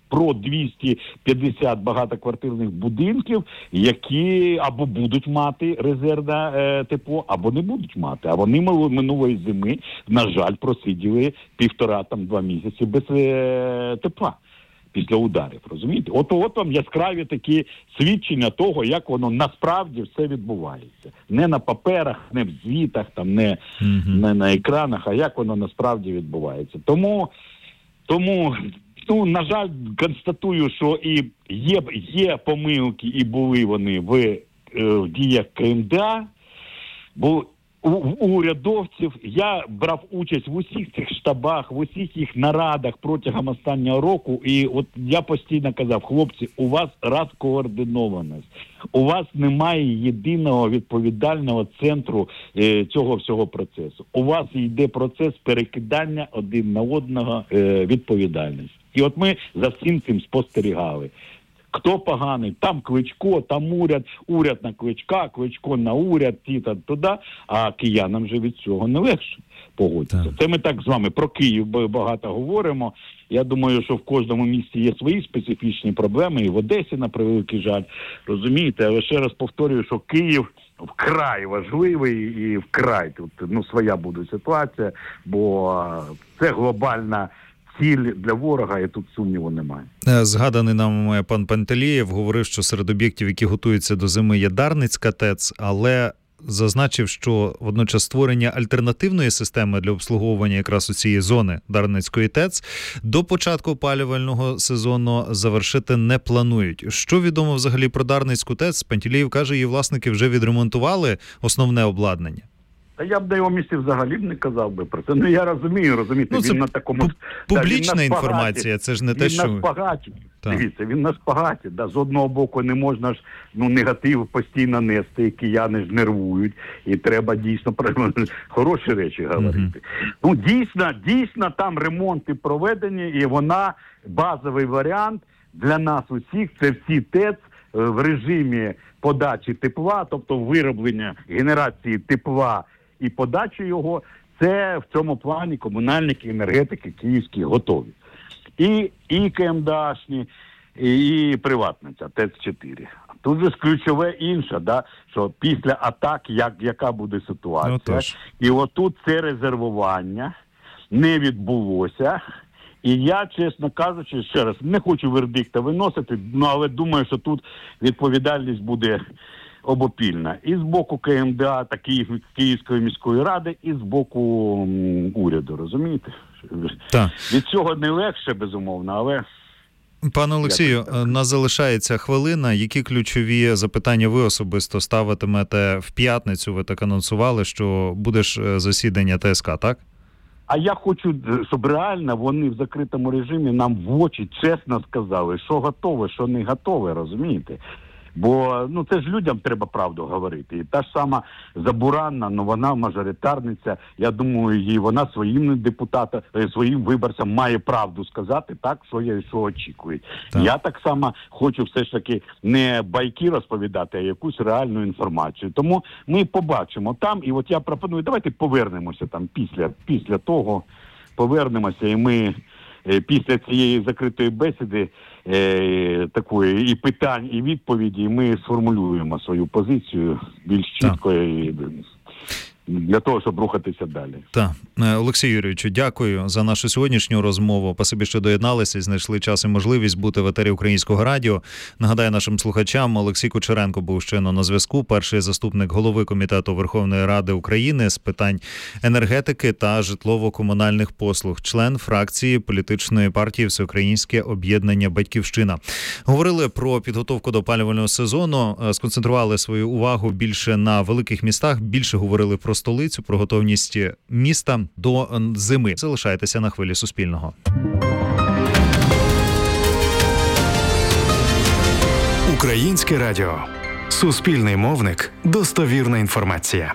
про 250 багатоквартирних будинків, які або будуть мати резервне тепло, або не будуть мати. А вони минулої зими, на жаль, просиділи 1,5-2 місяці без тепла. Після ударів, розумієте? От вам яскраві такі свідчення того, як воно насправді все відбувається. Не на паперах, не в звітах, там, не на екранах, а як воно насправді відбувається. Тому на жаль, констатую, що і є помилки, і були вони в діях КМДА, бо у урядовців я брав участь в усіх цих штабах, в усіх їх нарадах протягом останнього року, і от я постійно казав: хлопці, у вас розкоординованість, у вас немає єдиного відповідального центру цього всього процесу. У вас йде процес перекидання один на одного відповідальності. І от ми за всім цим спостерігали. Хто поганий? Там Кличко, там уряд на Кличка, Кличко на уряд, туди, а киянам же від цього не легше погодитися. Це ми так з вами про Київ багато говоримо. Я думаю, що в кожному місті є свої специфічні проблеми, і в Одесі, на превеликий жаль, розумієте, але ще раз повторюю, що Київ вкрай важливий і вкрай тут, своя буде ситуація, бо це глобальна ціль для ворога, і тут сумніву немає. Згаданий нам пан Пантелієв говорив, що серед об'єктів, які готуються до зими, є Дарницька ТЕЦ, але зазначив, що водночас створення альтернативної системи для обслуговування якраз у цієї зони Дарницької ТЕЦ до початку опалювального сезону завершити не планують. Що відомо взагалі про Дарницьку ТЕЦ? Пантелієв каже, її власники вже відремонтували основне обладнання. Та я б на його місці взагалі б не казав би про це. Я розумієте, він на такому... Публічна інформація, це ж не те, що... Він на шпагаті. Дивіться, він на шпагаті. З одного боку не можна ж негатив постійно нести, і кияни ж нервують, і треба дійсно хороші речі говорити. Дійсно там ремонти проведені, і вона, базовий варіант для нас усіх, це всі ТЕЦ в режимі подачі тепла, тобто вироблення генерації тепла і подачі його, це в цьому плані комунальники, енергетики київські готові. І КМДАшні, і приватна ця ТЕЦ-4. Тут же ключове інше, що після атак, яка буде ситуація. І отут це резервування не відбулося. І я, чесно кажучи, ще раз, не хочу вердикта виносити, але думаю, що тут відповідальність буде обопільна. І з боку КМДА, та Київської міської ради, і з боку уряду, розумієте? Так. Від цього не легше, безумовно, але... Пане Олексію, нас залишається хвилина. Які ключові запитання ви особисто ставитимете в п'ятницю? Ви так анонсували, що буде ж засідання ТСК, так? А я хочу, щоб реально вони в закритому режимі нам в очі чесно сказали, що готове, що не готове, розумієте? Бо це ж людям треба правду говорити. І та ж сама Забуранна, вона мажоритарниця, я думаю, вона своїм депутатам, своїм виборцям має правду сказати, так, що очікують. Так. Я так само хочу все ж таки не байки розповідати, а якусь реальну інформацію. Тому ми побачимо там, і от я пропоную, давайте повернемося там після того, повернемося, і ми після цієї закритої бесіди такої і питань, і відповіді, ми сформулюємо свою позицію більш чітко і для того, щоб рухатися далі. Так. Олексій Юрійовичу, дякую за нашу сьогоднішню розмову. Спасибі, що доєдналися і знайшли час і можливість бути в етері Українського радіо. Нагадаю нашим слухачам, Олексій Кучеренко був щойно на зв'язку, перший заступник голови Комітету Верховної Ради України з питань енергетики та житлово-комунальних послуг, член фракції політичної партії Всеукраїнське об'єднання «Батьківщина». Говорили про підготовку до опалювального сезону, сконцентрували свою увагу більше на великих містах, більше говорили про столицю, про готовність міста до зими. Залишайтеся на хвилі Суспільного. Українське радіо. Суспільний мовник. Достовірна інформація.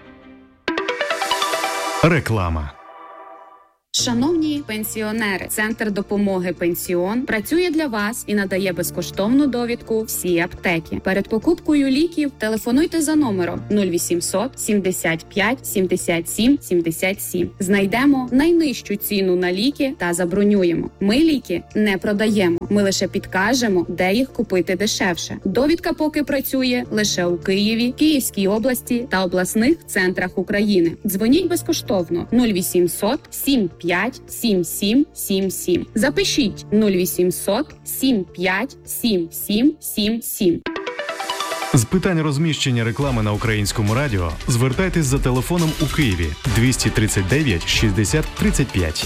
Реклама. Шановні пенсіонери, Центр допомоги «Пенсіон» працює для вас і надає безкоштовну довідку всі аптеки. Перед покупкою ліків телефонуйте за номером 0800 75 77 77. Знайдемо найнижчу ціну на ліки та забронюємо. Ми ліки не продаємо. Ми лише підкажемо, де їх купити дешевше. Довідка поки працює лише у Києві, Київській області та обласних центрах України. Дзвоніть безкоштовно 0800 75 77 77. Запишіть 0800 75 77 77. З питань розміщення реклами на Українському радіо звертайтесь за телефоном у Києві 239 60 35.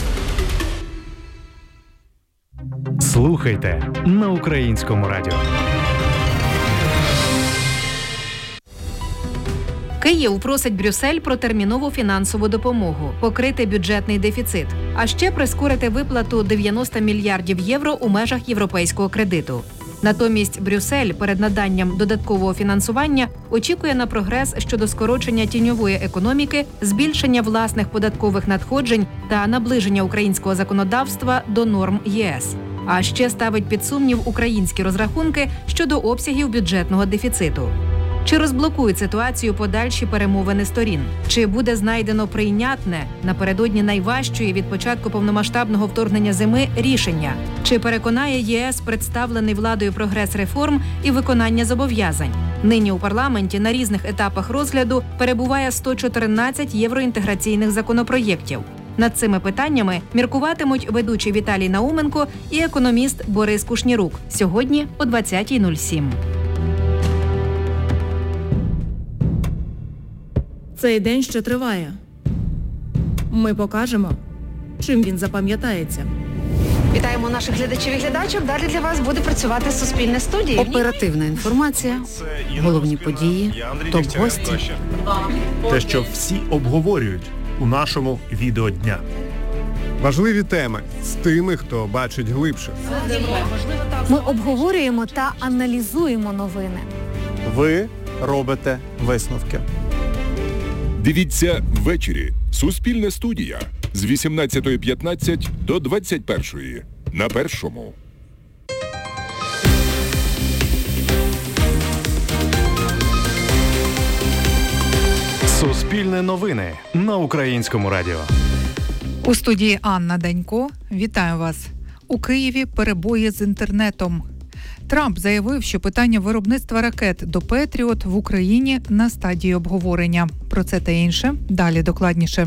Слухайте на Українському радіо. Київ просить Брюссель про термінову фінансову допомогу, покрити бюджетний дефіцит, а ще прискорити виплату 90 мільярдів євро у межах європейського кредиту. Натомість Брюссель перед наданням додаткового фінансування очікує на прогрес щодо скорочення тіньової економіки, збільшення власних податкових надходжень та наближення українського законодавства до норм ЄС. А ще ставить під сумнів українські розрахунки щодо обсягів бюджетного дефіциту. Чи розблокують ситуацію подальші перемовини сторін? Чи буде знайдено прийнятне напередодні найважчої від початку повномасштабного вторгнення зими рішення? Чи переконає ЄС представлений владою прогрес реформ і виконання зобов'язань? Нині у парламенті на різних етапах розгляду перебуває 114 євроінтеграційних законопроєктів. Над цими питаннями міркуватимуть ведучий Віталій Науменко і економіст Борис Кушнірук. Сьогодні о 20:07. Цей день ще триває. Ми покажемо, чим він запам'ятається. Вітаємо наших глядачів і глядачок. Далі для вас буде працювати Суспільне студії. Оперативна інформація, головні події, топ-гості. Те, що всі обговорюють у нашому відео дня. Важливі теми з тими, хто бачить глибше. Ми обговорюємо та аналізуємо новини. Ви робите висновки. Дивіться ввечері. Суспільна студія з 18:15 до 21:00 на Першому. Суспільне новини на Українському радіо. У студії Анна Данько. Вітаю вас. У Києві перебої з інтернетом. Трамп заявив, що питання виробництва ракет до «Петріот» в Україні на стадії обговорення. Про це та інше далі докладніше.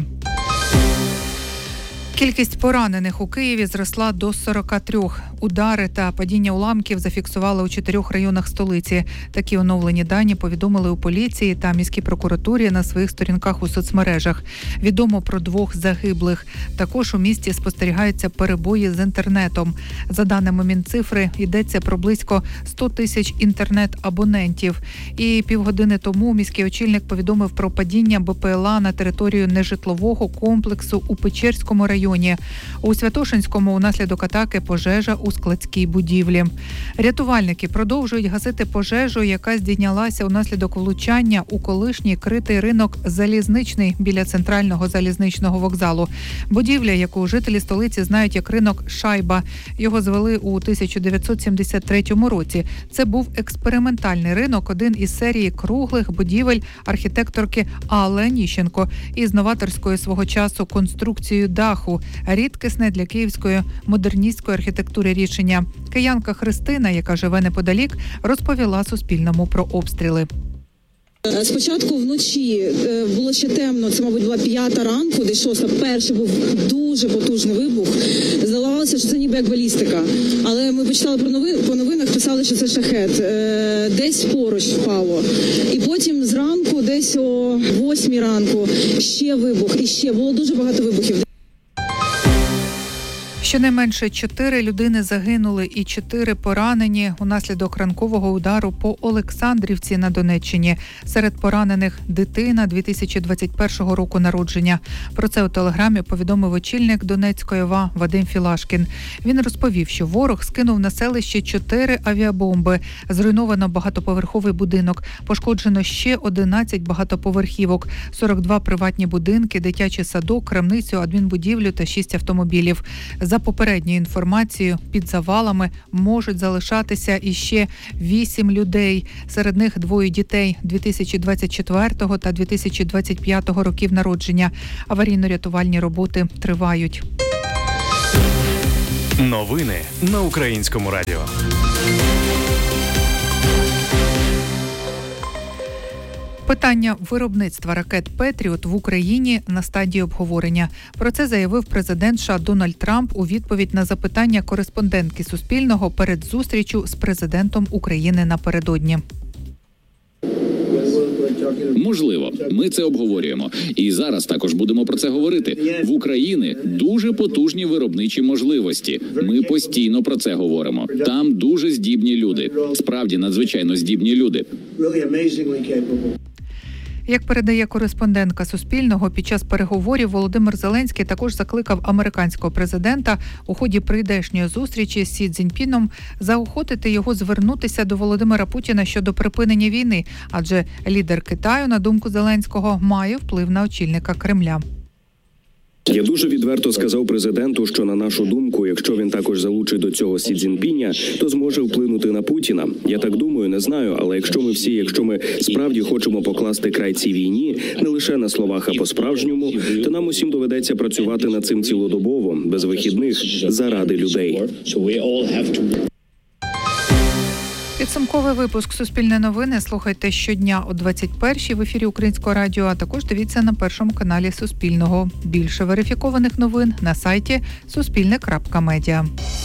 Кількість поранених у Києві зросла до 43. Удари та падіння уламків зафіксували у 4 районах столиці. Такі оновлені дані повідомили у поліції та міській прокуратурі на своїх сторінках у соцмережах. Відомо про 2 загиблих. Також у місті спостерігаються перебої з інтернетом. За даними Мінцифри, йдеться про близько 100 тисяч інтернет-абонентів. І півгодини тому міський очільник повідомив про падіння БПЛА на територію нежитлового комплексу у Печерському районі. У Святошинському унаслідок атаки пожежа у складській будівлі. Рятувальники продовжують гасити пожежу, яка здійнялася унаслідок влучання у колишній критий ринок «Залізничний» біля центрального залізничного вокзалу. Будівля, яку жителі столиці знають як ринок «Шайба». Його звели у 1973 році. Це був експериментальний ринок, один із серії круглих будівель архітекторки Алли Аніщенко із новаторською свого часу конструкцією даху. Рідкісне для київської модерністської архітектури рішення. Киянка Христина, яка живе неподалік, розповіла Суспільному про обстріли. Спочатку вночі було ще темно, це, мабуть, була 5 ранку, десь 6. Перший був дуже потужний вибух. Здавалося, що це ніби як балістика. Але ми почитали по новинах, писали, що це шахет. Десь поруч впало. І потім зранку, десь о 8 ранку, ще вибух. І ще було дуже багато вибухів. Щонайменше 4 людини загинули і 4 поранені унаслідок ранкового удару по Олександрівці на Донеччині. Серед поранених дитина 2021 року народження. Про це у телеграмі повідомив очільник Донецької ОВА Вадим Філашкін. Він розповів, що ворог скинув на селище 4 авіабомби. Зруйновано багатоповерховий будинок. Пошкоджено ще 11 багатоповерхівок, 42 приватні будинки, дитячий садок, крамницю, адмінбудівлю та 6 автомобілів. За попередньою інформацією, під завалами можуть залишатися іще 8 людей. Серед них 2 дітей 2024 та 2025 років народження. Аварійно-рятувальні роботи тривають. Новини на Українському радіо. Питання виробництва ракет «Петріот» в Україні на стадії обговорення. Про це заявив президент США Дональд Трамп у відповідь на запитання кореспондентки Суспільного перед зустрічю з президентом України напередодні. Можливо, ми це обговорюємо. І зараз також будемо про це говорити. В Україні дуже потужні виробничі можливості. Ми постійно про це говоримо. Там дуже здібні люди. Справді надзвичайно здібні люди. Як передає кореспондентка Суспільного, під час переговорів Володимир Зеленський також закликав американського президента у ході прийдешньої зустрічі з Сі Цзіньпіном заохотити його звернутися до Володимира Путіна щодо припинення війни, адже лідер Китаю, на думку Зеленського, має вплив на очільника Кремля. Я дуже відверто сказав президенту, що, на нашу думку, якщо він також залучить до цього Сі Цзіньпіня, то зможе вплинути на Путіна. Я так думаю, не знаю, але якщо ми справді хочемо покласти край цій війні, не лише на словах, а по-справжньому, то нам усім доведеться працювати над цим цілодобово, без вихідних, заради людей. Підсумковий випуск «Суспільне новини» слухайте щодня о 21-й в ефірі Українського радіо, а також дивіться на першому каналі Суспільного. Більше верифікованих новин на сайті suspilne.media.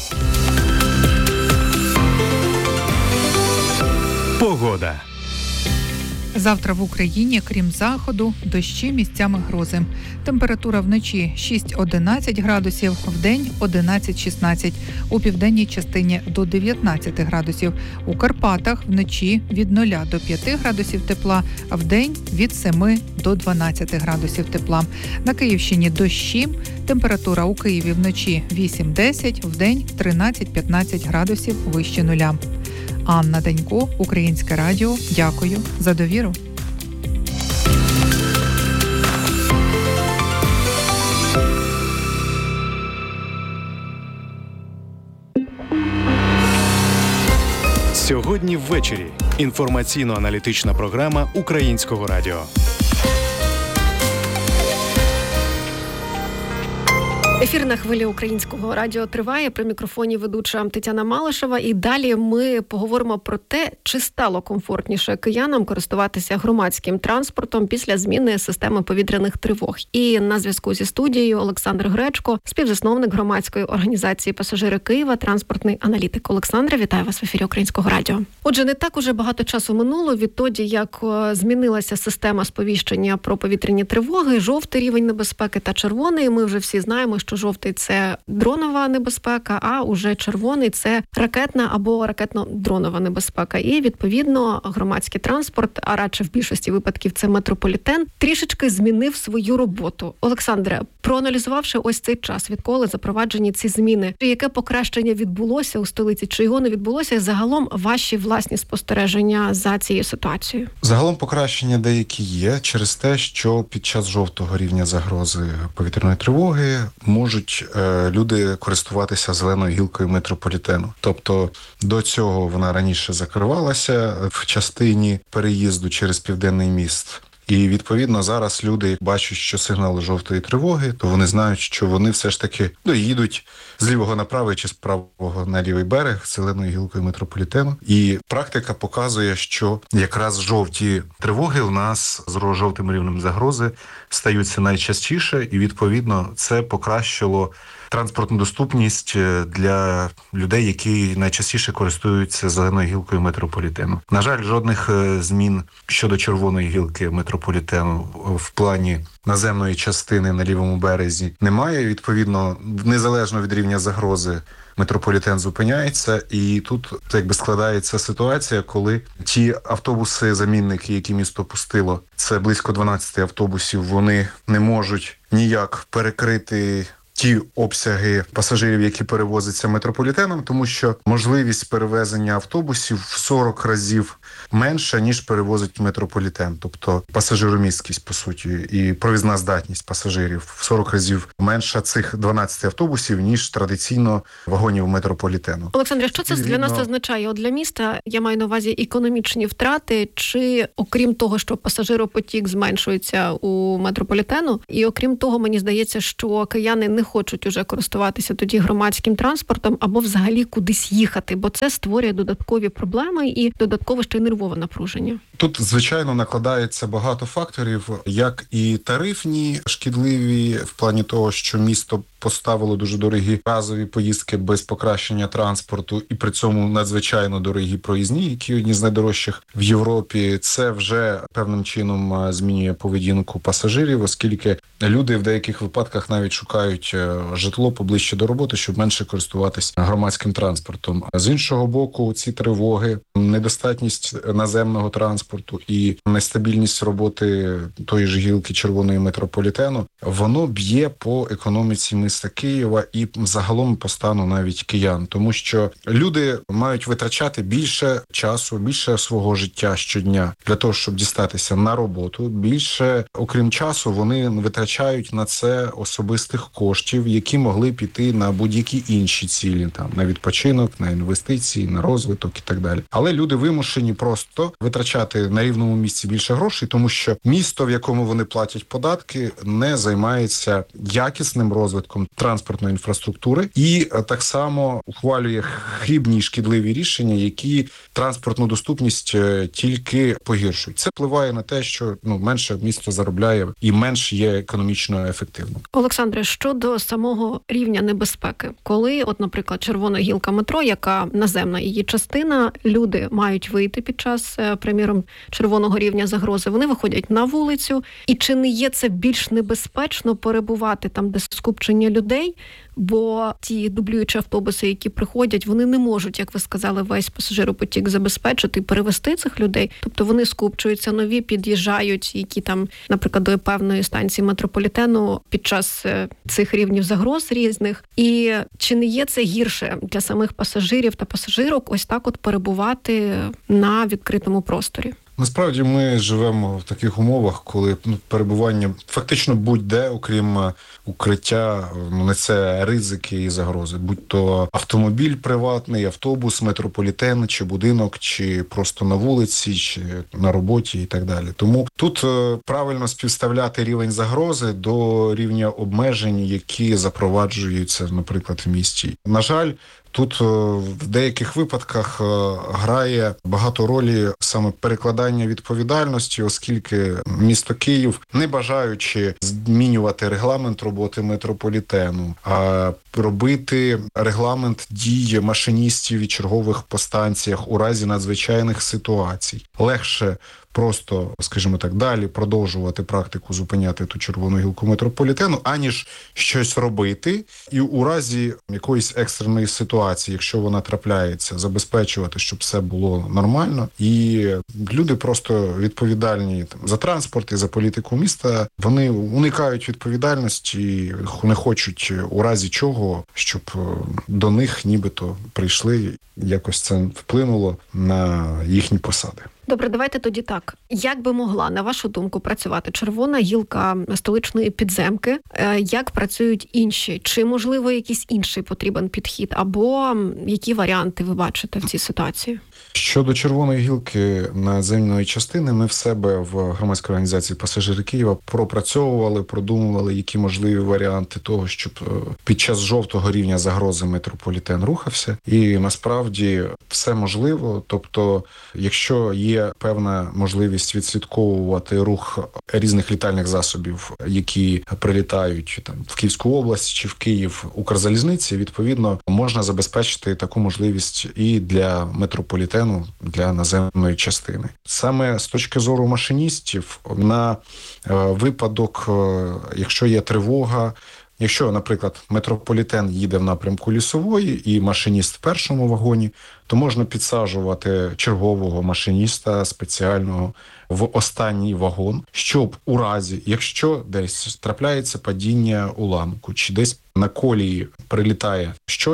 Погода. Завтра в Україні, крім заходу, дощі, місцями грози. Температура вночі 6-11 градусів, вдень 11-16. У південній частині до 19 градусів. У Карпатах вночі від 0 до 5 градусів тепла, а вдень від 7 до 12 градусів тепла. На Київщині дощі. Температура у Києві вночі 8-10, вдень 13-15 градусів вище нуля. Анна Данько, Українське радіо. Дякую за довіру. Сьогодні ввечері. Інформаційно-аналітична програма Українського радіо. Ефір на хвилі Українського радіо триває. При мікрофоні ведуча Тетяна Малишева. І далі ми поговоримо про те, чи стало комфортніше киянам користуватися громадським транспортом після зміни системи повітряних тривог. І на зв'язку зі студією Олександр Гречко, співзасновник громадської організації «Пасажири Києва», транспортний аналітик. Олександре, вітаю вас в ефірі Українського радіо. Отже, не так уже багато часу минуло відтоді, як змінилася система сповіщення про повітряні тривоги, жовтий рівень небезпеки та червоний. Ми вже всі знаємо, що жовтий – це дронова небезпека, а уже червоний – це ракетна або ракетно-дронова небезпека. І, відповідно, громадський транспорт, а радше в більшості випадків це метрополітен, трішечки змінив свою роботу. Олександре, проаналізувавши ось цей час, відколи запроваджені ці зміни, яке покращення відбулося у столиці, чи його не відбулося, і загалом ваші власні спостереження за цією ситуацією? Загалом покращення деякі є через те, що під час жовтого рівня загрози повітряної тривоги можуть люди користуватися зеленою гілкою метрополітену. Тобто до цього вона раніше закривалася в частині переїзду через Південний міст. І, відповідно, зараз люди бачать, що сигнали жовтої тривоги, то вони знають, що вони все ж таки їдуть з лівого на правий чи з правого на лівий берег зеленою гілкою метрополітену. І практика показує, що якраз жовті тривоги у нас з жовтим рівнем загрози стаються найчастіше, і, відповідно, це покращило транспортну доступність для людей, які найчастіше користуються зеленою гілкою метрополітену. На жаль, жодних змін щодо червоної гілки метрополітену в плані наземної частини на лівому березі немає. Відповідно, незалежно від рівня загрози, метрополітен зупиняється, і тут складається ситуація, коли ті автобуси-замінники, які місто пустило, це близько 12 автобусів, вони не можуть ніяк перекрити ті обсяги пасажирів, які перевозяться метрополітеном, тому що можливість перевезення автобусів в 40 разів менша, ніж перевозить метрополітен. Тобто пасажиромісткість, по суті, і провізна здатність пасажирів в 40 разів менша цих 12 автобусів, ніж традиційно вагонів метрополітену. Олександре, що це для нас означає? От для міста, я маю на увазі економічні втрати, чи окрім того, що пасажиропотік зменшується у метрополітену, і окрім того, мені здається, що кияни не хочуть уже користуватися тоді громадським транспортом або взагалі кудись їхати, бо це створює додаткові проблеми і додаткове ще й нервове напруження. Тут, звичайно, накладається багато факторів, як і тарифні, шкідливі, в плані того, що місто поставило дуже дорогі разові поїздки без покращення транспорту, і при цьому надзвичайно дорогі проїзні, які одні з найдорожчих в Європі. Це вже певним чином змінює поведінку пасажирів, оскільки люди в деяких випадках навіть шукають житло поближче до роботи, щоб менше користуватись громадським транспортом. З іншого боку, ці тривоги, недостатність наземного транспорту і нестабільність роботи тої ж гілки червоної метрополітену, воно б'є по економіці міста Києва і загалом по стану навіть киян. Тому що люди мають витрачати більше часу, більше свого життя щодня для того, щоб дістатися на роботу. Більше, окрім часу, вони витрачають на це особистих коштів, які могли піти на будь-які інші цілі, там на відпочинок, на інвестиції, на розвиток і так далі. Але люди вимушені просто витрачати на рівному місці більше грошей, тому що місто, в якому вони платять податки, не займається якісним розвитком транспортної інфраструктури і так само ухвалює хибні і шкідливі рішення, які транспортну доступність тільки погіршують. Це впливає на те, що менше місто заробляє і менш є економічно ефективним. Олександре, щодо самого рівня небезпеки, коли, наприклад, червона гілка метро, яка наземна її частина, люди мають вийти під час, приміром, червоного рівня загрози, вони виходять на вулицю, і чи не є це більш небезпечно перебувати там, де скупчення людей, бо ті дублюючі автобуси, які приходять, вони не можуть, як ви сказали, весь пасажиропотік забезпечити і перевести цих людей. Тобто вони скупчуються, нові під'їжджають, які там, наприклад, до певної станції метрополітену під час цих рівнів загроз різних. І чи не є це гірше для самих пасажирів та пасажирок ось так перебувати на відкритому просторі? Насправді ми живемо в таких умовах, коли перебування фактично будь-де, окрім укриття, несе ризики і загрози. Будь-то автомобіль приватний, автобус, метрополітен, чи будинок, чи просто на вулиці, чи на роботі і так далі. Тому тут правильно співставляти рівень загрози до рівня обмежень, які запроваджуються, наприклад, в місті. На жаль, тут в деяких випадках грає багато ролі саме перекладання відповідальності, оскільки місто Київ, не бажаючи змінювати регламент роботи метрополітену, а робити регламент дій машиністів і чергових по станціях у разі надзвичайних ситуацій. Легше просто, скажімо так, далі продовжувати практику зупиняти ту червону гілку метрополітену, аніж щось робити і у разі якоїсь екстреної ситуації, якщо вона трапляється, забезпечувати, щоб все було нормально. І люди просто відповідальні за транспорт і за політику міста, вони уникають відповідальності і не хочуть у разі чого, щоб до них нібито прийшли, якось це вплинуло на їхні посади. Добре, давайте тоді так. Як би могла, на вашу думку, працювати червона гілка столичної підземки? Як працюють інші? Чи, можливо, якийсь інший потрібен підхід? Або які варіанти ви бачите в цій ситуації? Щодо червоної гілки наземної частини, ми в себе в громадській організації «Пасажири Києва» пропрацьовували, продумували, які можливі варіанти того, щоб під час жовтого рівня загрози метрополітен рухався. І насправді все можливо. Тобто, якщо є певна можливість відслідковувати рух різних літальних засобів, які прилітають там в Київську область чи в Київ, Укрзалізниці, відповідно, можна забезпечити таку можливість і для метрополітену, для наземної частини. Саме з точки зору машиністів, на випадок, якщо є тривога, якщо, наприклад, метрополітен їде в напрямку Лісової і машиніст в першому вагоні, то можна підсаджувати чергового машиніста спеціального в останній вагон, щоб у разі, якщо десь трапляється падіння уламку, чи десь на колії прилітає щось,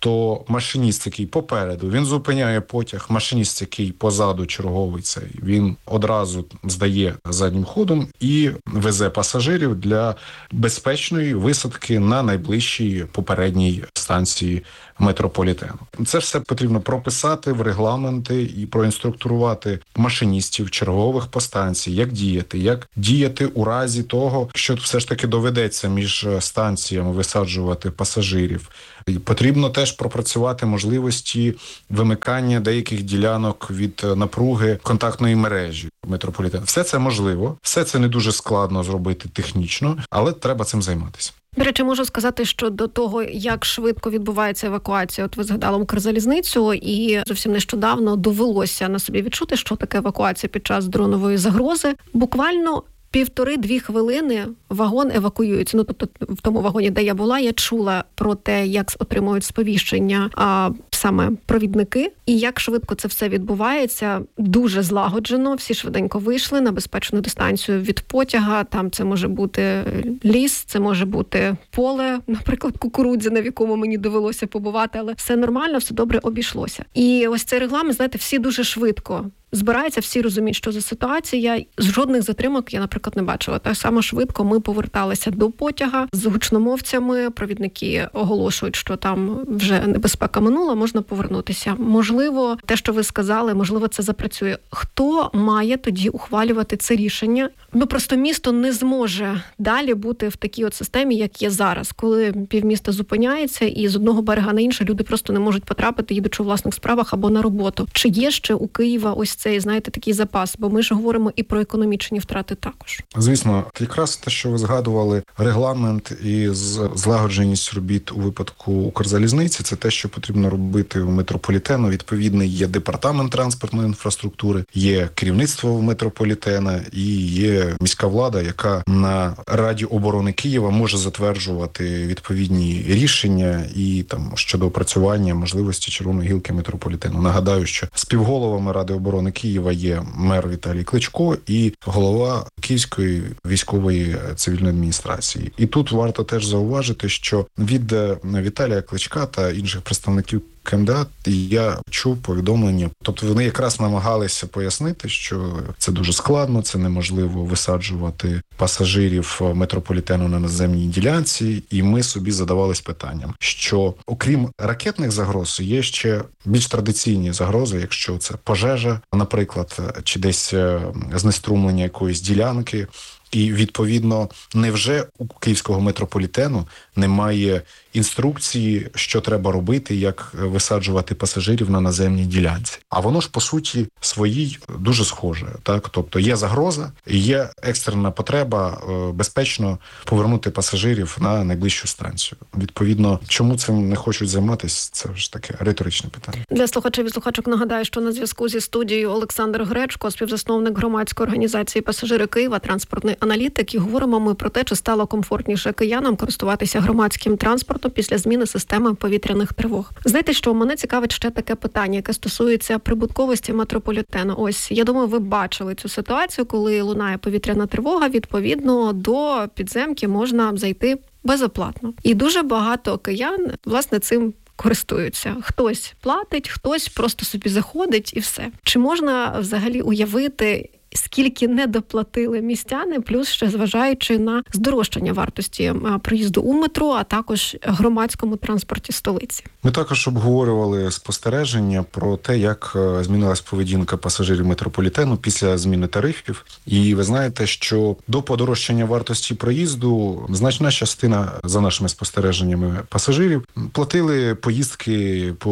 то машиніст, який попереду, він зупиняє потяг, машиніст, який позаду черговий цей, він одразу здає заднім ходом і везе пасажирів для безпечної висадки на найближчій попередній станції метрополітену. Це все потрібно прописати в регламенти і проінструктурувати машиністів чергових по станції, як діяти у разі того, що все ж таки доведеться між станціями висаджувати пасажирів. І потрібно теж пропрацювати можливості вимикання деяких ділянок від напруги контактної мережі метрополітену. Все це можливо, все це не дуже складно зробити технічно, але треба цим займатися. До речі, можу сказати, що до того, як швидко відбувається евакуація, от ви згадали Укрзалізницю, і зовсім нещодавно довелося на собі відчути, що таке евакуація під час дронової загрози. Буквально 1,5-2 хвилини вагон евакуюється. Ну, тобто в тому вагоні, де я була, я чула про те, як отримують сповіщення саме провідники, і як швидко це все відбувається. Дуже злагоджено, всі швиденько вийшли на безпечну дистанцію від потяга. Там це може бути ліс, це може бути поле, наприклад, кукурудзяне, в якому мені довелося побувати, але все нормально, все добре обійшлося. І ось цей регламент, знаєте, всі дуже швидко збираються, всі розуміють, що за ситуація. З жодних затримок я, наприклад, не бачила. Так само швидко ми поверталися до потяга з гучномовцями. Провідники оголошують, що там вже небезпека минула, можна повернутися. Можливо, те, що ви сказали, можливо, це запрацює. Хто має тоді ухвалювати це рішення? Ну, просто місто не зможе далі бути в такій от системі, як є зараз, коли півміста зупиняється і з одного берега на інший люди просто не можуть потрапити, їдучи у власних справах або на роботу. Чи є ще у Києва ось цей, знаєте, такий запас? Бо ми ж говоримо і про економічні втрати також. Звісно, якраз те, що ви згадували, регламент і злагодженість робіт у випадку Укрзалізниці, це те, що потрібно робити у метрополітену. Відповідно, є департамент транспортної інфраструктури, є керівництво метрополітена і є міська влада, яка на Раді оборони Києва може затверджувати відповідні рішення і там щодо опрацювання можливості червоної гілки метрополітену. Нагадаю, що співголовами Ради оборони Києва є мер Віталій Кличко і голова Київської військової цивільної адміністрації. І тут варто теж зауважити, що від Віталія Кличка та інших представників КМДА я чув повідомлення. Тобто вони якраз намагалися пояснити, що це дуже складно, це неможливо висаджувати пасажирів метрополітену на наземній ділянці. І ми собі задавались питанням, що окрім ракетних загроз, є ще більш традиційні загрози, якщо це пожежа, наприклад, чи десь знеструмлення якоїсь ділянки. І, відповідно, невже у Київського метрополітену немає інструкції, що треба робити, як висаджувати пасажирів на наземній ділянці? А воно ж, по суті, своїй дуже схоже. Так? Тобто є загроза, і є екстрена потреба безпечно повернути пасажирів на найближчу станцію. Відповідно, чому цим не хочуть займатися, це ж таке риторичне питання. Для слухачів і слухачок нагадаю, що на зв'язку зі студією Олександр Гречко, співзасновник громадської організації «Пасажири Києва», транспортний аналітик, і говоримо ми про те, чи стало комфортніше киянам користуватися громадським транспортом після зміни системи повітряних тривог. Знаєте, що мене цікавить ще таке питання, яке стосується прибутковості метрополітену. Ось, я думаю, ви бачили цю ситуацію, коли лунає повітряна тривога, відповідно, до підземки можна зайти безоплатно. І дуже багато киян, власне, цим користуються. Хтось платить, хтось просто собі заходить і все. Чи можна взагалі уявити, скільки не доплатили містяни, плюс ще зважаючи на здорожчання вартості проїзду у метро, а також громадському транспорті столиці? Ми також обговорювали спостереження про те, як змінилась поведінка пасажирів метрополітену після зміни тарифів. І ви знаєте, що до подорожчання вартості проїзду значна частина, за нашими спостереженнями, пасажирів платили поїздки по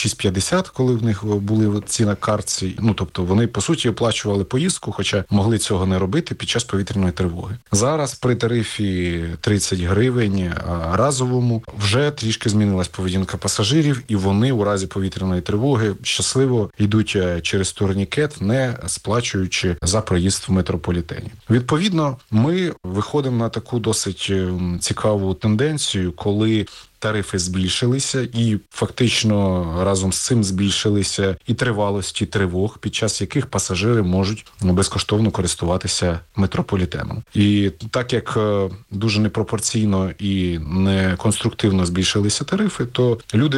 6,50, коли в них були ці на картці. Ну, тобто вони, по суті, оплачували поїздку, хоча могли цього не робити під час повітряної тривоги. Зараз при тарифі 30 гривень разовому вже трішки змінилась поведінка пасажирів, і вони у разі повітряної тривоги щасливо йдуть через турнікет, не сплачуючи за проїзд в метрополітені. Відповідно, ми виходимо на таку досить цікаву тенденцію, коли тарифи збільшилися, і фактично разом з цим збільшилися і тривалості тривог, під час яких пасажири можуть безкоштовно користуватися метрополітеном. І так як дуже непропорційно і неконструктивно збільшилися тарифи, то люди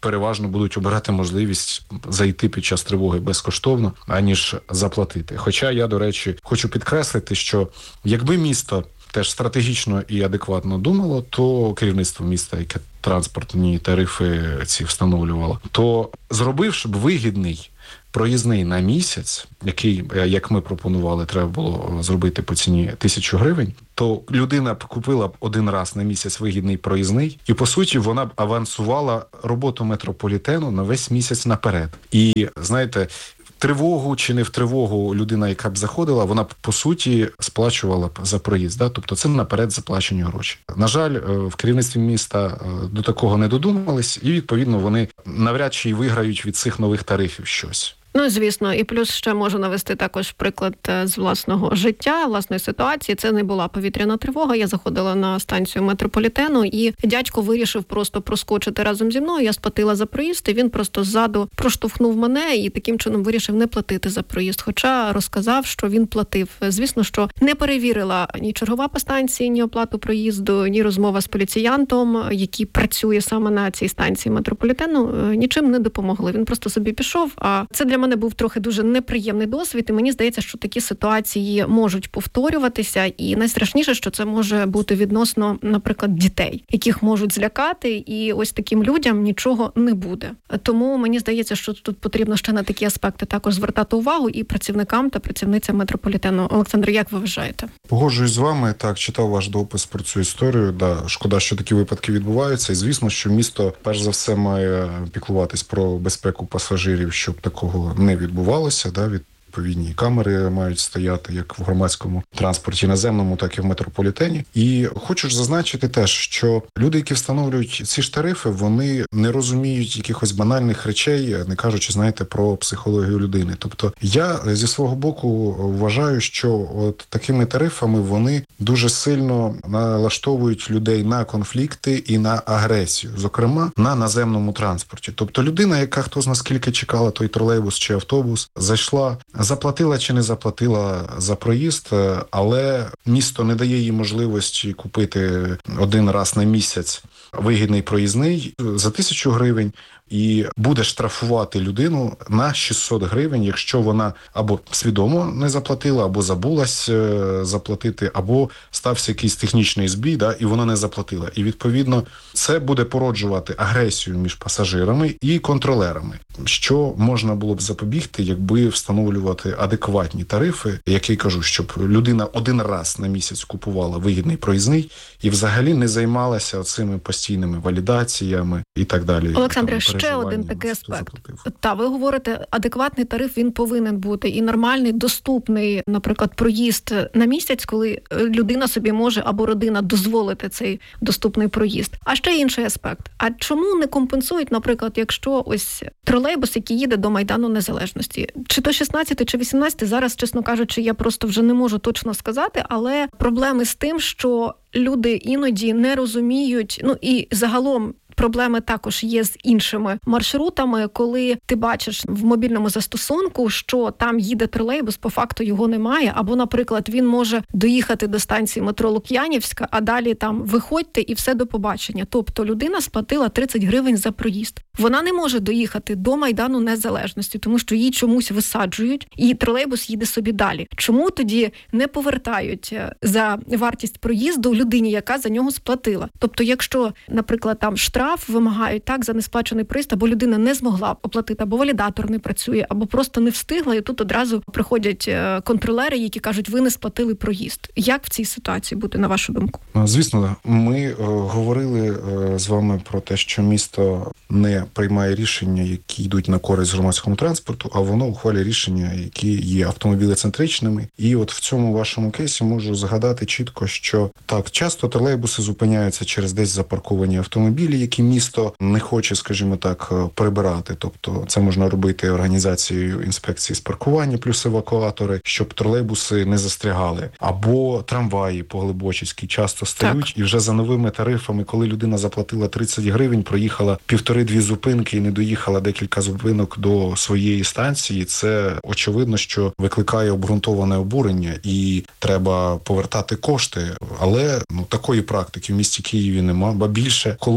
переважно будуть обирати можливість зайти під час тривоги безкоштовно, аніж заплатити. Хоча я, до речі, хочу підкреслити, що якби місто теж стратегічно і адекватно думало, то керівництво міста, яке транспортні тарифи ці встановлювало, то зробивши б вигідний проїзний на місяць, який, як ми пропонували, треба було зробити по ціні 1000 гривень, то людина б купила б один раз на місяць вигідний проїзний, і, по суті, вона б авансувала роботу метрополітену на весь місяць наперед. І, знаєте, тривогу чи не в тривогу людина, яка б заходила, вона б, по суті, сплачувала б за проїзд. Да? Тобто це наперед заплачені гроші. На жаль, в керівництві міста до такого не додумались, і, відповідно, вони навряд чи й виграють від цих нових тарифів щось. Ну, звісно, і плюс ще можу навести також приклад з власного життя, власної ситуації. Це не була повітряна тривога. Я заходила на станцію метрополітену, і дядько вирішив просто проскочити разом зі мною. Я сплатила за проїзд, і він просто ззаду проштовхнув мене і таким чином вирішив не платити за проїзд. Хоча розказав, що він платив. Звісно, що не перевірила ні чергова по станції, ні оплату проїзду, ні розмова з поліціянтом, який працює саме на цій станції метрополітену, нічим не допомогли. Він просто собі пішов, а це для мене був трохи дуже неприємний досвід, і мені здається, що такі ситуації можуть повторюватися, і найстрашніше, що це може бути відносно, наприклад, дітей, яких можуть злякати, і ось таким людям нічого не буде. Тому мені здається, що тут потрібно ще на такі аспекти також звертати увагу і працівникам та працівницям метрополітену. Олександр, як ви вважаєте? Погоджуюсь з вами, так, читав ваш допис про цю історію, да, шкода, що такі випадки відбуваються, і звісно, що місто, перш за все, має піклуватись про безпеку пасажирів, щоб такого не відбувалося, да, відповідні камери мають стояти як в громадському транспорті наземному, так і в метрополітені. І хочу ж зазначити теж, що люди, які встановлюють ці ж тарифи, вони не розуміють якихось банальних речей, не кажучи, знаєте, про психологію людини. Тобто я зі свого боку вважаю, що от такими тарифами вони дуже сильно налаштовують людей на конфлікти і на агресію, зокрема на наземному транспорті. Тобто людина, яка хто зна скільки чекала той тролейбус чи автобус, зайшла, заплатила чи не заплатила за проїзд, але місто не дає їй можливості купити один раз на місяць вигідний проїзний за 1000 гривень і буде штрафувати людину на 600 гривень, якщо вона або свідомо не заплатила, або забулась заплатити, або стався якийсь технічний збій, да, і вона не заплатила. І, відповідно, це буде породжувати агресію між пасажирами і контролерами, що можна було б запобігти, якби встановлювати адекватні тарифи, як я кажу, щоб людина один раз на місяць купувала вигідний проїзний і взагалі не займалася цими постійними валідаціями і так далі. Олександре, ще один такий аспект. Та, ви говорите, адекватний тариф, він повинен бути і нормальний, доступний, наприклад, проїзд на місяць, коли людина собі може або родина дозволити цей доступний проїзд. А ще інший аспект. А чому не компенсують, наприклад, якщо ось тролейбус, який їде до Майдану Незалежності? Чи то 16, чи 18, зараз, чесно кажучи, я просто вже не можу точно сказати, але проблеми з тим, що люди іноді не розуміють, ну і загалом проблеми також є з іншими маршрутами, коли ти бачиш в мобільному застосунку, що там їде тролейбус, по факту його немає, або, наприклад, він може доїхати до станції метро Лук'янівська, а далі там виходьте і все, до побачення. Тобто людина сплатила 30 гривень за проїзд. Вона не може доїхати до Майдану Незалежності, тому що її чомусь висаджують, і тролейбус їде собі далі. Чому тоді не повертають за вартість проїзду людині, яка за нього сплатила? Тобто, якщо, наприклад, там штраф вимагають так за несплачений проїзд, або людина не змогла оплатити, або валідатор не працює, або просто не встигла, і тут одразу приходять контролери, які кажуть, ви не сплатили проїзд. Як в цій ситуації бути, на вашу думку? Звісно, ми говорили з вами про те, що місто не приймає рішення, які йдуть на користь громадському транспорту, а воно ухвалює рішення, які є автомобілецентричними. І от в цьому вашому кейсі можу згадати чітко, що так, часто тролейбуси зупиняються через десь запарковані автомобілі, які місто не хоче, скажімо так, прибирати. Тобто це можна робити організацією інспекції з паркування плюс евакуатори, щоб тролейбуси не застрягали. Або трамваї по Глибочицькій часто стають, так. І вже за новими тарифами, коли людина заплатила 30 гривень, проїхала 1,5-2 зупинки і не доїхала декілька зупинок до своєї станції, це очевидно, що викликає обґрунтоване обурення і треба повертати кошти. Але такої практики в місті Києві нема. Ба більше, коли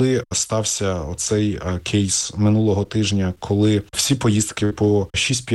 стався оцей кейс минулого тижня, коли всі поїздки по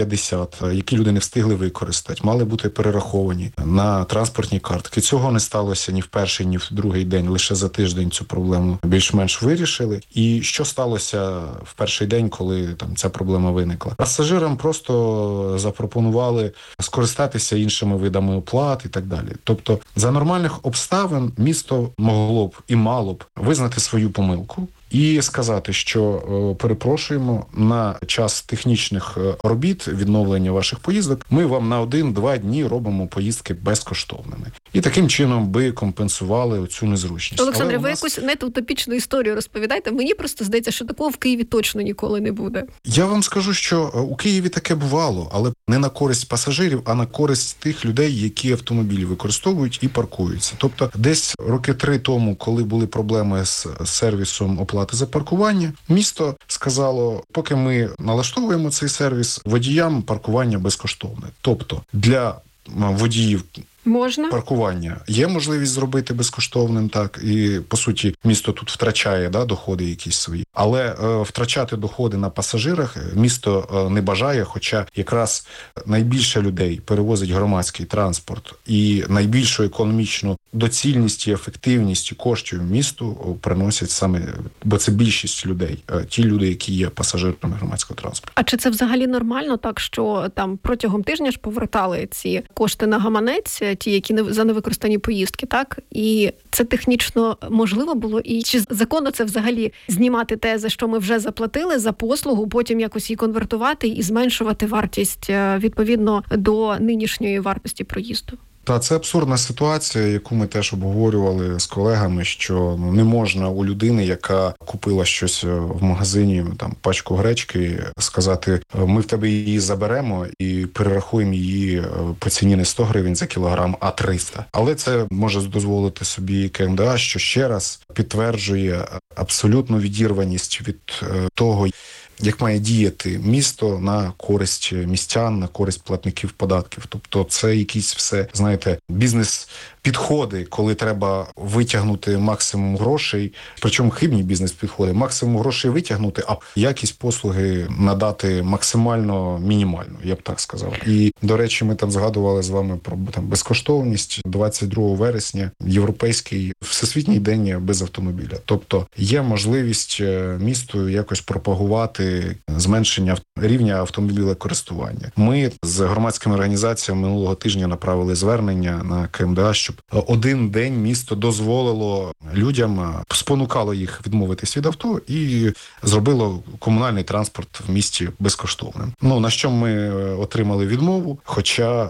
6,50, які люди не встигли використати, мали бути перераховані на транспортні картки. Цього не сталося ні в перший, ні в другий день, лише за тиждень цю проблему більш-менш вирішили. І що сталося в перший день, коли там ця проблема виникла? Пасажирам просто запропонували скористатися іншими видами оплат і так далі. Тобто за нормальних обставин місто могло б і мало б визнати свою помилку і сказати, що перепрошуємо, на час технічних робіт, відновлення ваших поїздок, ми вам на 1-2 дні робимо поїздки безкоштовними. І таким чином би компенсували оцю незручність. Олександре, ви якусь утопічну історію розповідаєте? Мені просто здається, що такого в Києві точно ніколи не буде. Я вам скажу, що у Києві таке бувало, але не на користь пасажирів, а на користь тих людей, які автомобілі використовують і паркуються. Тобто десь роки 3 тому, коли були проблеми з сервісом оплати за паркування, місто сказало, поки ми налаштовуємо цей сервіс, водіям паркування безкоштовне. Тобто для водіїв паркування є можливість зробити безкоштовним, так, і, по суті, місто тут втрачає доходи якісь свої. Але втрачати доходи на пасажирах місто не бажає, хоча якраз найбільше людей перевозить громадський транспорт і найбільшу економічну доцільність і ефективність коштів місту приносять саме, бо це більшість людей, ті люди, які є пасажирами громадського транспорту. А чи це взагалі нормально так, що там протягом тижня ж повертали ці кошти на гаманець, ті, які за невикористані поїздки, так? І це технічно можливо було? І чи законно це взагалі знімати те, за що ми вже заплатили, за послугу, потім якось її конвертувати і зменшувати вартість відповідно до нинішньої вартості проїзду? Та це абсурдна ситуація, яку ми теж обговорювали з колегами, що не можна у людини, яка купила щось в магазині, там пачку гречки, сказати, ми в тебе її заберемо і перерахуємо її по ціні не 100 гривень за кілограм, а 300. Але це може дозволити собі КМДА, що ще раз підтверджує абсолютну відірваність від того, як має діяти місто на користь містян, на користь платників податків. Тобто це якісь все, знаєте, бізнес-підходи, коли треба витягнути максимум грошей, причому хибні бізнес-підходи, максимум грошей витягнути, а якість послуги надати максимально мінімальну, я б так сказав. І, до речі, ми там згадували з вами про безкоштовність 22 вересня, європейський всесвітній день без автомобіля. Тобто є можливість місту якось пропагувати зменшення рівня автомобілekористування. Ми з громадськими організаціями минулого тижня направили звернення на КМДА, щоб один день місто дозволило людям, спонукало їх відмовитись від авто і зробило комунальний транспорт в місті безкоштовним. На що ми отримали відмову, хоча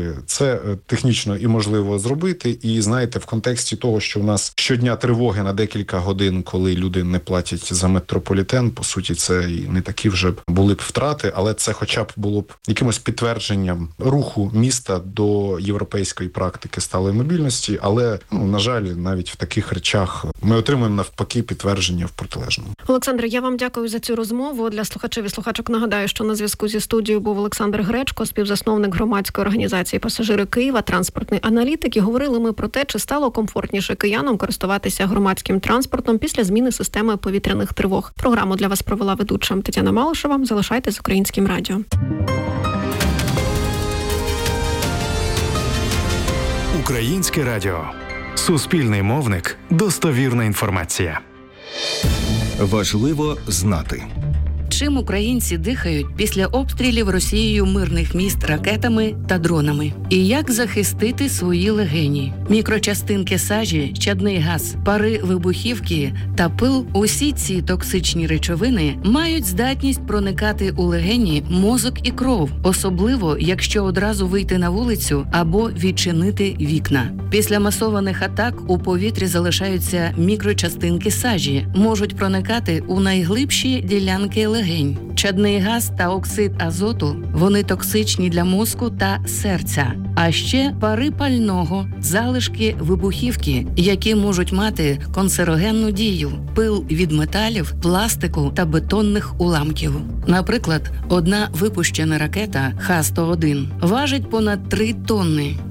це технічно і можливо зробити. І знаєте, в контексті того, що в нас щодня тривоги на декілька годин, коли люди не платять за метрополітен, по суті, це і не такі вже були б втрати, але це хоча б було б якимось підтвердженням руху міста до європейської практики сталої мобільності, але, на жаль, навіть в таких речах ми отримуємо навпаки підтвердження в протилежному. Олександре, я вам дякую за цю розмову. Для слухачів і слухачок нагадаю, що на зв'язку зі студією був Олександр Гречко, співзасновник громадської організації «Пасажири Києва», транспортний аналітик. І говорили ми про те, чи стало комфортніше киянам користуватися громадським транспортом після зміни системи повітряних тривог. Програму для вас провела ведуча Тетяна Малишева. Залишайтесь з Українським радіо. Українське радіо. Суспільний мовник. Достовірна інформація. Важливо знати. Чим українці дихають після обстрілів Росією мирних міст ракетами та дронами? І як захистити свої легені? Мікрочастинки сажі, чадний газ, пари вибухівки та пил – усі ці токсичні речовини мають здатність проникати у легені, мозок і кров, особливо, якщо одразу вийти на вулицю або відчинити вікна. Після масованих атак у повітрі залишаються мікрочастинки сажі, можуть проникати у найглибші ділянки легень. Чадний газ та оксид азоту – вони токсичні для мозку та серця. А ще пари пального, залишки вибухівки, які можуть мати канцерогенну дію, пил від металів, пластику та бетонних уламків. Наприклад, одна випущена ракета Х-101 важить понад 3 тонни.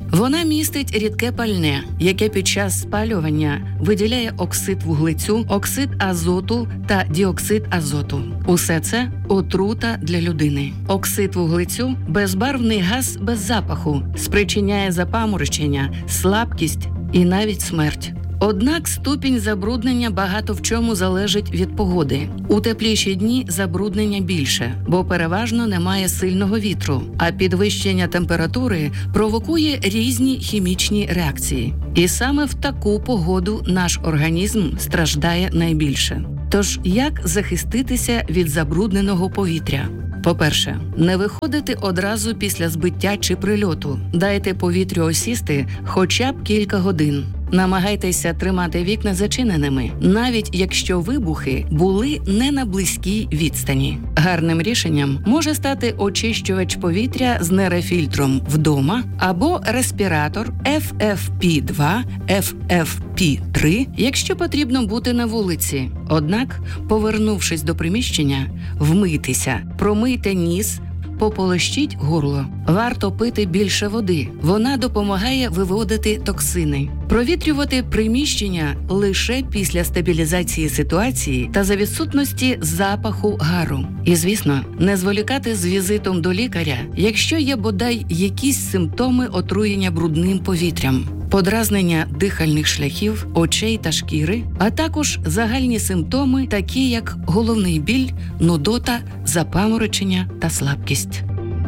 Вона містить рідке пальне, яке під час спалювання виділяє оксид вуглецю, оксид азоту та діоксид азоту. Усе це отрута для людини. Оксид вуглецю – безбарвний газ без запаху, спричиняє запаморочення, слабкість і навіть смерть. Однак ступінь забруднення багато в чому залежить від погоди. У тепліші дні забруднення більше, бо переважно немає сильного вітру, а підвищення температури провокує різні хімічні реакції. І саме в таку погоду наш організм страждає найбільше. Тож, як захиститися від забрудненого повітря? По-перше, не виходити одразу після збиття чи прильоту. Дайте повітрю осісти хоча б кілька годин. Намагайтеся тримати вікна зачиненими, навіть якщо вибухи були не на близькій відстані. Гарним рішенням може стати очищувач повітря з нерефільтром вдома або респіратор FFP2, FFP3, якщо потрібно бути на вулиці. Однак, повернувшись до приміщення, вмийтеся, промийте ніс, пополощіть горло. Варто пити більше води. Вона допомагає виводити токсини. Провітрювати приміщення лише після стабілізації ситуації та за відсутності запаху гару. І, звісно, не зволікати з візитом до лікаря, якщо є бодай якісь симптоми отруєння брудним повітрям. Подразнення дихальних шляхів, очей та шкіри, а також загальні симптоми, такі як головний біль, нудота, запаморочення та слабкість.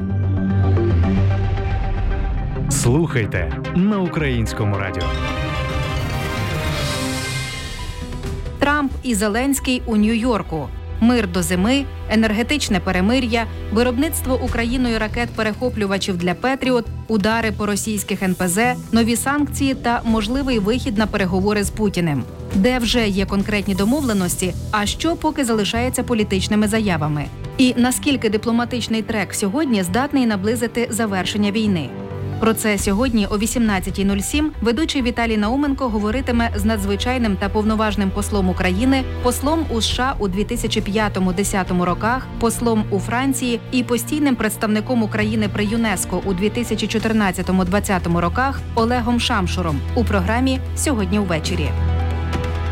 Слухайте на Українському радіо. Трамп і Зеленський у Нью-Йорку. Мир до зими, енергетичне перемир'я, виробництво Україною ракет-перехоплювачів для «Петріот», удари по російських НПЗ, нові санкції та можливий вихід на переговори з Путіним. Де вже є конкретні домовленості, а що поки залишається політичними заявами? І наскільки дипломатичний трек сьогодні здатний наблизити завершення війни? Про це сьогодні о 18:07 ведучий Віталій Науменко говоритиме з надзвичайним та повноважним послом України, послом у США у 2005-10 роках, послом у Франції і постійним представником України при ЮНЕСКО у 2014-2020 роках Олегом Шамшуром у програмі «Сьогодні ввечері».